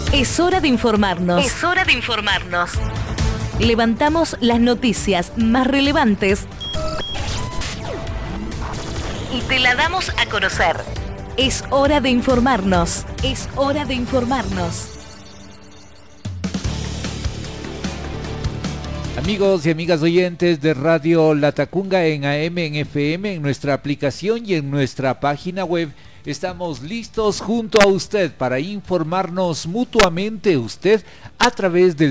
Es hora de informarnos. Es hora de informarnos. Levantamos las noticias más relevantes y te la damos a conocer. Es hora de informarnos. Es hora de informarnos. Amigos y amigas oyentes de Radio Latacunga en AM, en FM, en nuestra aplicación y en nuestra página web, estamos listos junto a usted para informarnos mutuamente, usted a través del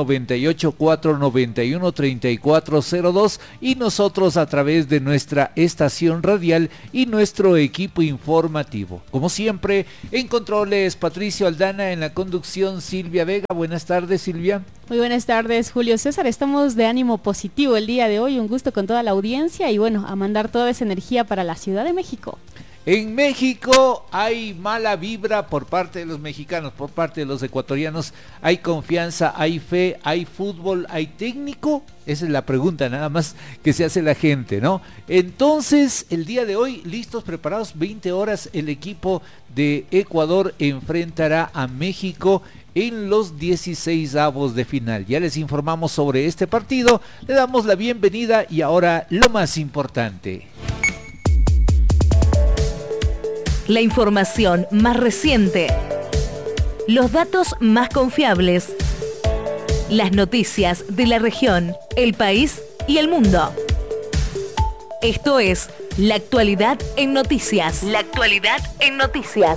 098-491-3402 y nosotros a través de nuestra estación radial y nuestro equipo informativo. Como siempre, en controles Patricio Aldana, en la conducción Silvia Vega. Buenas tardes, Silvia. Muy buenas tardes, Julio César. Estamos de ánimo positivo el día de hoy, un gusto con toda la audiencia y bueno, a mandar toda esa energía para la Ciudad de México. En México hay mala vibra por parte de los mexicanos, por parte de los ecuatorianos. Hay confianza, hay fe, hay fútbol, hay técnico. Esa es la pregunta nada más que se hace la gente, ¿no? Entonces, el día de hoy, listos, preparados, 20 horas, el equipo de Ecuador enfrentará a México en los 16avos de final. Ya les informamos sobre este partido, le damos la bienvenida y ahora lo más importante. La información más reciente, los datos más confiables, las noticias de la región, el país y el mundo. Esto es La Actualidad en Noticias. La Actualidad en Noticias.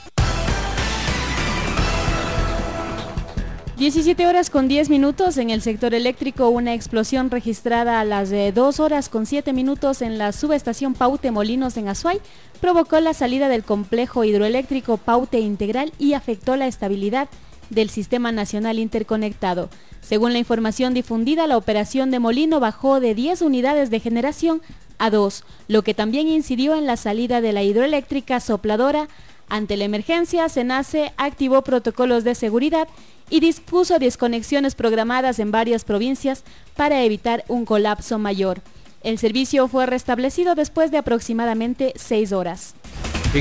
17 horas con 10 minutos en el sector eléctrico, una explosión registrada a las 2 horas con 7 minutos en la subestación Paute Molinos en Azuay provocó la salida del complejo hidroeléctrico Paute Integral y afectó la estabilidad del Sistema Nacional Interconectado. Según la información difundida, la operación de molino bajó de 10 unidades de generación a 2, lo que también incidió en la salida de la hidroeléctrica sopladora. Ante la emergencia, SENACE activó protocolos de seguridad y dispuso desconexiones programadas en varias provincias para evitar un colapso mayor. El servicio fue restablecido después de aproximadamente 6 horas. En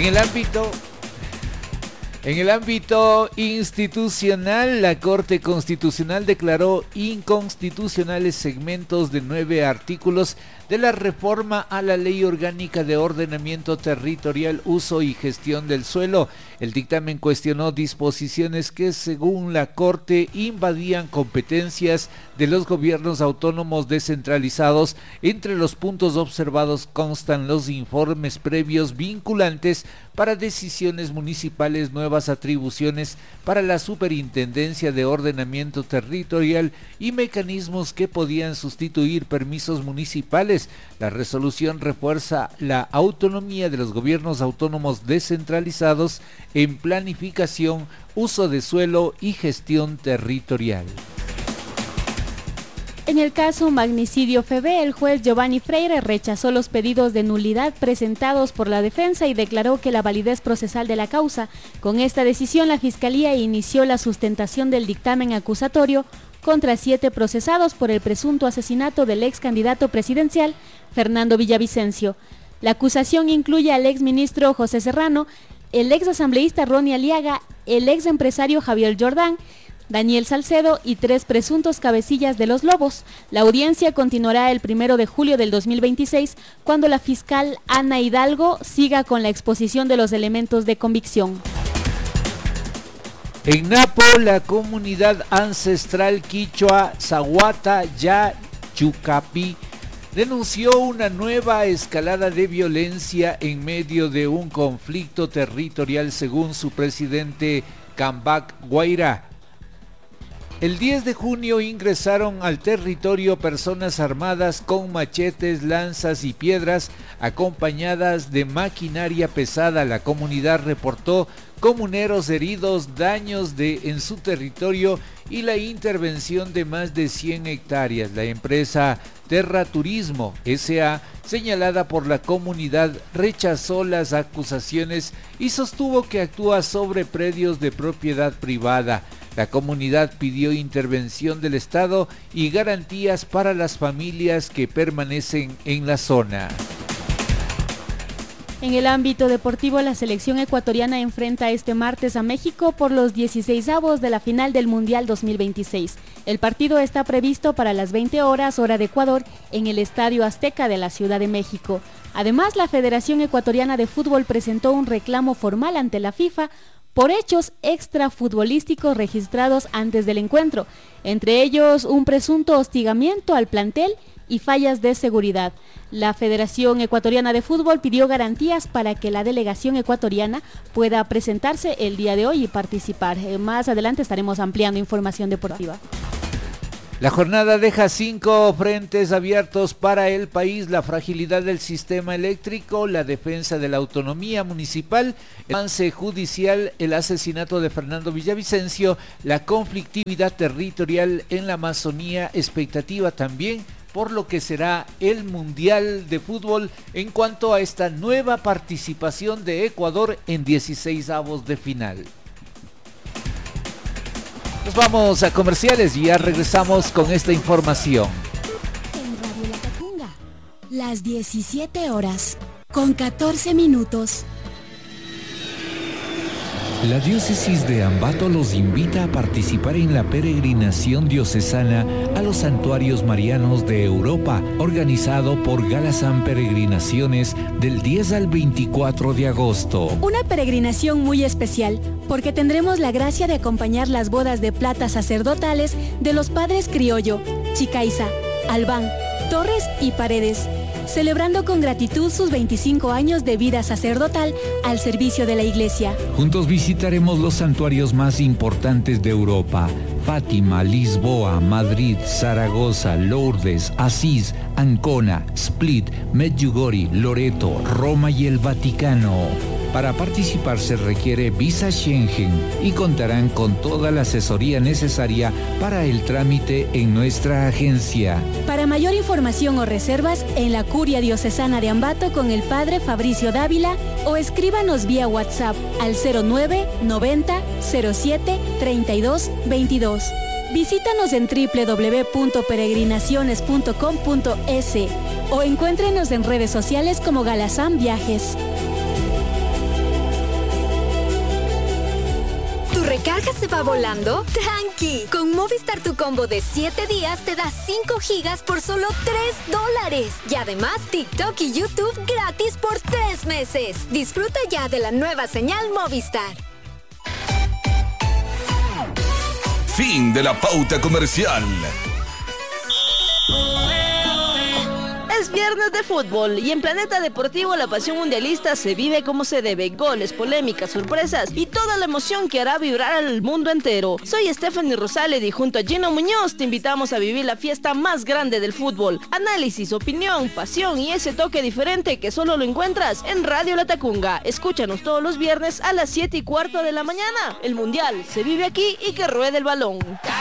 el ámbito institucional, la Corte Constitucional declaró inconstitucionales segmentos de 9 artículos de la reforma a la Ley Orgánica de Ordenamiento Territorial, Uso y Gestión del Suelo. El dictamen cuestionó disposiciones que, según la Corte, invadían competencias de los gobiernos autónomos descentralizados. Entre los puntos observados constan los informes previos vinculantes para decisiones municipales, nuevas atribuciones para la Superintendencia de Ordenamiento Territorial y mecanismos que podían sustituir permisos municipales. La resolución refuerza la autonomía de los gobiernos autónomos descentralizados en planificación, uso de suelo y gestión territorial. En el caso Magnicidio FB, el juez Giovanni Freire rechazó los pedidos de nulidad presentados por la defensa y declaró que la validez procesal de la causa. Con esta decisión, la Fiscalía inició la sustentación del dictamen acusatorio contra 7 procesados por el presunto asesinato del ex candidato presidencial Fernando Villavicencio. La acusación incluye al ex ministro José Serrano, el ex asambleísta Ronnie Aliaga, el ex empresario Javier Jordán, Daniel Salcedo y 3 presuntos cabecillas de los Lobos. La audiencia continuará el 1 de julio del 2026, cuando la fiscal Ana Hidalgo siga con la exposición de los elementos de convicción. En Napo, la comunidad ancestral quichua Zahuata Yucapi denunció una nueva escalada de violencia en medio de un conflicto territorial, según su presidente Cambac Guaira. El 10 de junio ingresaron al territorio personas armadas con machetes, lanzas y piedras, acompañadas de maquinaria pesada. La comunidad reportó comuneros heridos, daños en su territorio y la intervención de más de 100 hectáreas. La empresa Terra Turismo S.A., señalada por la comunidad, rechazó las acusaciones y sostuvo que actúa sobre predios de propiedad privada. La comunidad pidió intervención del Estado y garantías para las familias que permanecen en la zona. En el ámbito deportivo, la selección ecuatoriana enfrenta este martes a México por los 16avos de la final del Mundial 2026. El partido está previsto para las 20 horas, hora de Ecuador, en el Estadio Azteca de la Ciudad de México. Además, la Federación Ecuatoriana de Fútbol presentó un reclamo formal ante la FIFA por hechos extrafutbolísticos registrados antes del encuentro, entre ellos un presunto hostigamiento al plantel y fallas de seguridad. La Federación Ecuatoriana de Fútbol pidió garantías para que la delegación ecuatoriana pueda presentarse el día de hoy y participar. Más adelante estaremos ampliando información deportiva. La jornada deja 5 frentes abiertos para el país: la fragilidad del sistema eléctrico, la defensa de la autonomía municipal, el avance judicial, el asesinato de Fernando Villavicencio, la conflictividad territorial en la Amazonía, expectativa también por lo que será el Mundial de Fútbol en cuanto a esta nueva participación de Ecuador en 16avos de final. Nos vamos a comerciales y ya regresamos con esta información. En Radio La Tacunga, las 17 horas con 14 minutos. La diócesis de Ambato los invita a participar en la peregrinación diocesana a los santuarios marianos de Europa, organizado por Galazán Peregrinaciones del 10 al 24 de agosto. Una peregrinación muy especial, porque tendremos la gracia de acompañar las bodas de plata sacerdotales de los padres Criollo, Chicaiza, Albán, Torres y Paredes, celebrando con gratitud sus 25 años de vida sacerdotal al servicio de la Iglesia. Juntos visitaremos los santuarios más importantes de Europa: Fátima, Lisboa, Madrid, Zaragoza, Lourdes, Asís, Ancona, Split, Medjugorje, Loreto, Roma y el Vaticano. Para participar se requiere visa Schengen y contarán con toda la asesoría necesaria para el trámite en nuestra agencia. Para mayor información o reservas, en la Curia Diocesana de Ambato con el Padre Fabricio Dávila, o escríbanos vía WhatsApp al 09 90 07 32 22. Visítanos en www.peregrinaciones.com.es o encuéntrenos en redes sociales como Galazán Viajes. ¿Tu recarga se va volando? ¡Tranqui! Con Movistar tu combo de 7 días te da 5 gigas por solo $3. Y además TikTok y YouTube gratis por 3 meses. Disfruta ya de la nueva señal Movistar. Fin de la pauta comercial. Es viernes de fútbol y en Planeta Deportivo la pasión mundialista se vive como se debe. Goles, polémicas, sorpresas y toda la emoción que hará vibrar al mundo entero. Soy Stephanie Rosales y junto a Gino Muñoz te invitamos a vivir la fiesta más grande del fútbol. Análisis, opinión, pasión y ese toque diferente que solo lo encuentras en Radio La Tacunga. Escúchanos todos los viernes a las 7:15 de la mañana. El mundial se vive aquí y que ruede el balón.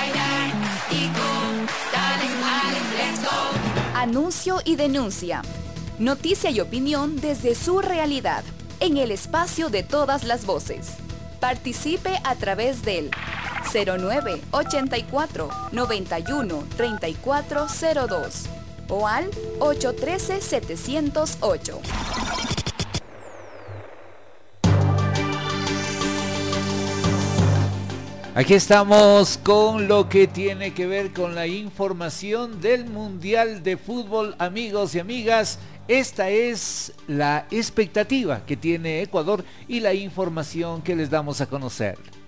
Anuncio y denuncia. Noticia y opinión desde su realidad, en el espacio de todas las voces. Participe a través del 09 84 91 3402 o al 813 708. Aquí estamos con lo que tiene que ver con la información del Mundial de Fútbol, amigos y amigas. Esta es la expectativa que tiene Ecuador y la información que les damos a conocer.